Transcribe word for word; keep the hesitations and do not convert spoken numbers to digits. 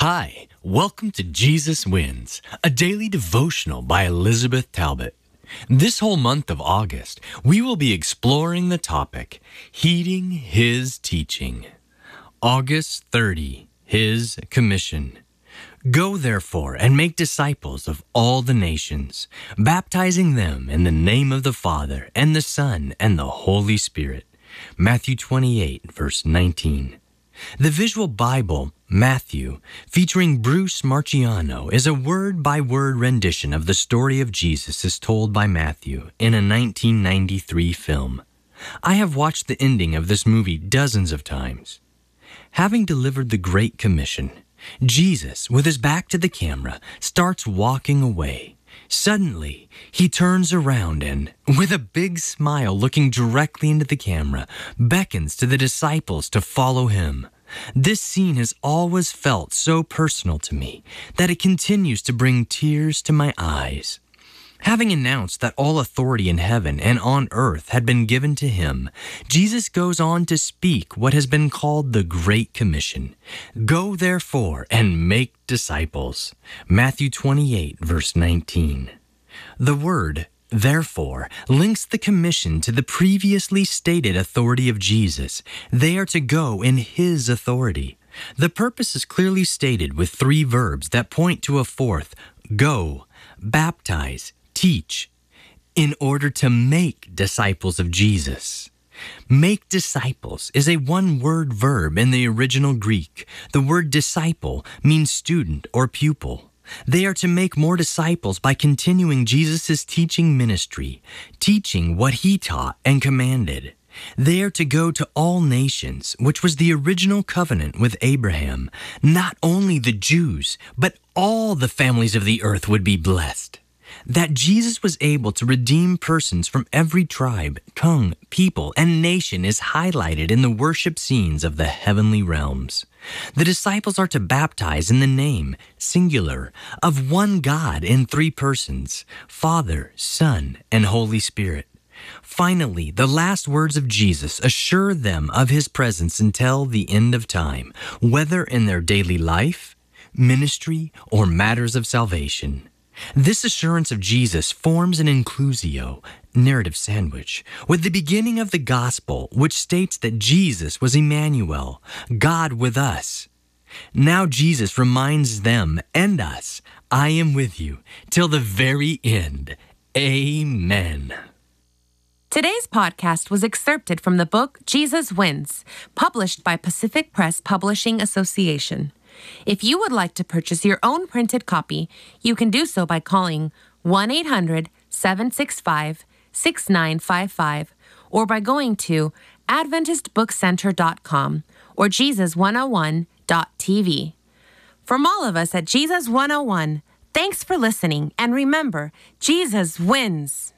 Hi, welcome to Jesus Wins, a daily devotional by Elizabeth Talbot. This whole month of August, we will be exploring the topic, Heeding His Teaching. August thirtieth, His Commission. Go therefore and make disciples of all the nations, baptizing them in the name of the Father and the Son and the Holy Spirit. Matthew twenty-eight, verse nineteen. The Visual Bible, Matthew, featuring Bruce Marchiano, is a word-by-word rendition of the story of Jesus as told by Matthew in a nineteen ninety-three film. I have watched the ending of this movie dozens of times. Having delivered the Great Commission, Jesus, with his back to the camera, starts walking away. Suddenly, he turns around and, with a big smile looking directly into the camera, beckons to the disciples to follow him. This scene has always felt so personal to me that it continues to bring tears to my eyes. Having announced that all authority in heaven and on earth had been given to him, Jesus goes on to speak what has been called the Great Commission. Go therefore and make disciples. Matthew twenty-eight, verse nineteen. The word, therefore, links the commission to the previously stated authority of Jesus. They are to go in his authority. The purpose is clearly stated with three verbs that point to a fourth, go, baptize, teach, in order to make disciples of Jesus. Make disciples is a one-word verb in the original Greek. The word disciple means student or pupil. They are to make more disciples by continuing Jesus' teaching ministry, teaching what he taught and commanded. They are to go to all nations, which was the original covenant with Abraham. Not only the Jews, but all the families of the earth would be blessed. That Jesus was able to redeem persons from every tribe, tongue, people, and nation is highlighted in the worship scenes of the heavenly realms. The disciples are to baptize in the name, singular, of one God in three persons, Father, Son, and Holy Spirit. Finally, the last words of Jesus assure them of his presence until the end of time, whether in their daily life, ministry, or matters of salvation. This assurance of Jesus forms an inclusio, narrative sandwich, with the beginning of the gospel, which states that Jesus was Emmanuel, God with us. Now Jesus reminds them and us, I am with you till the very end. Amen. Today's podcast was excerpted from the book Jesus Wins, published by Pacific Press Publishing Association. If you would like to purchase your own printed copy, you can do so by calling one eight hundred, seven six five, six nine five five or by going to adventist book center dot com or jesus one oh one dot t v. From all of us at Jesus one oh one, thanks for listening, and remember, Jesus wins!